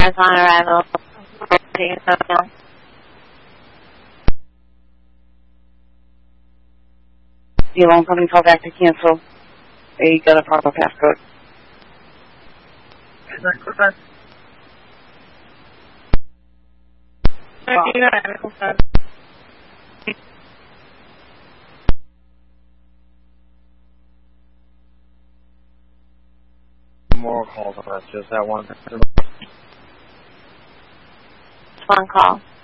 is on arrival. The alarm company called back to cancel. They got a proper passcode. Is that correct? More calls on that, just that one. One call.